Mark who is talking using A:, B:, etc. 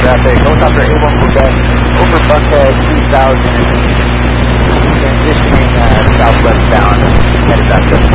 A: traffic, helicopter A1 Quebec, over Buckhead 3000, transitioning southwestbound, headed back up